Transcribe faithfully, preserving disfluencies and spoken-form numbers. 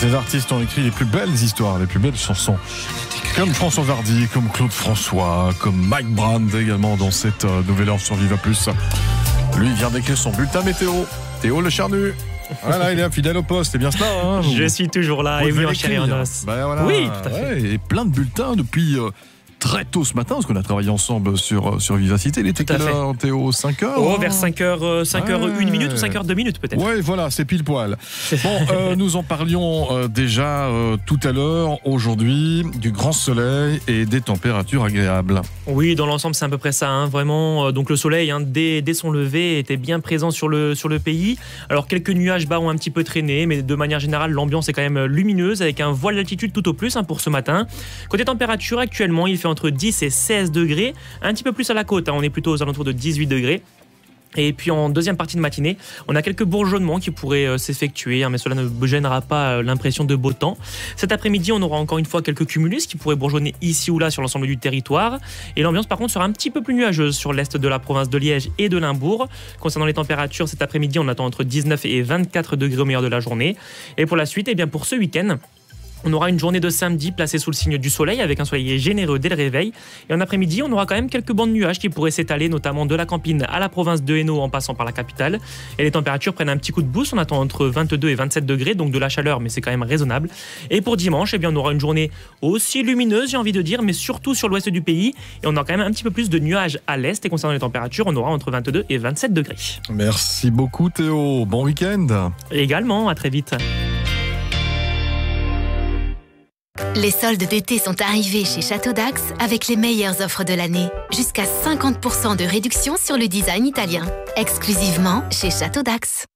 Ces artistes ont écrit les plus belles histoires, les plus belles chansons. Comme François Hardy, comme Claude François, comme Mike Brand également dans cette euh, nouvelle heure sur Viva Plus. Lui, il vient d'écrire son bulletin météo. Théo Le Charnu. Voilà, il est fidèle au poste, c'est bien cela. Hein, vous, Je suis toujours là, et oui, en chair et en os. Ben voilà, oui, tout à fait. Ouais, et plein de bulletins depuis euh, très tôt ce matin, parce qu'on a travaillé ensemble sur, sur Vivacité. Il était quelle heure, Théo? cinq heures Oh, vers cinq heures, cinq heures une minute ou cinq heures deux minutes peut-être. Oui, voilà, c'est pile poil. Bon, euh, nous en parlions euh, déjà euh, tout à l'heure, aujourd'hui, du grand soleil et des températures agréables. Oui, dans l'ensemble, c'est à peu près ça. Hein, vraiment, donc le soleil, hein, dès, dès son lever, était bien présent sur le, sur le pays. Alors, quelques nuages bas ont un petit peu traîné, mais de manière générale, l'ambiance est quand même lumineuse, avec un voile d'altitude tout au plus hein, pour ce matin. Côté température, actuellement, il fait entre dix et seize degrés, un petit peu plus à la côte, hein, on est plutôt aux alentours de dix-huit degrés. Et puis en deuxième partie de matinée, on a quelques bourgeonnements qui pourraient euh, s'effectuer, hein, mais cela ne gênera pas euh, l'impression de beau temps. Cet après-midi, on aura encore une fois quelques cumulus qui pourraient bourgeonner ici ou là sur l'ensemble du territoire. Et l'ambiance par contre sera un petit peu plus nuageuse sur l'est de la province de Liège et de Limbourg. Concernant les températures, cet après-midi, on attend entre dix-neuf et vingt-quatre degrés au meilleur de la journée. Et pour la suite, eh bien pour ce week-end, on aura une journée de samedi placée sous le signe du soleil avec un soleil généreux dès le réveil. Et en après-midi, on aura quand même quelques bancs de nuages qui pourraient s'étaler, notamment de la Campine à la province de Hainaut en passant par la capitale. Et les températures prennent un petit coup de boost. On attend entre vingt-deux et vingt-sept degrés, donc de la chaleur, mais c'est quand même raisonnable. Et pour dimanche, eh bien, on aura une journée aussi lumineuse, j'ai envie de dire, mais surtout sur l'ouest du pays. Et on aura quand même un petit peu plus de nuages à l'est. Et concernant les températures, on aura entre vingt-deux et vingt-sept degrés. Merci beaucoup Théo. Bon week-end. Et également, à très vite. Les soldes d'été sont arrivés chez Château d'Ax avec les meilleures offres de l'année. Jusqu'à cinquante pour cent de réduction sur le design italien. Exclusivement chez Château d'Ax.